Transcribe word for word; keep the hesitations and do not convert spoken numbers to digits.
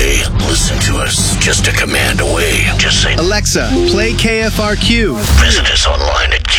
away. Listen to us just a command away. Just say, Alexa, play K F R Q. Visit us online at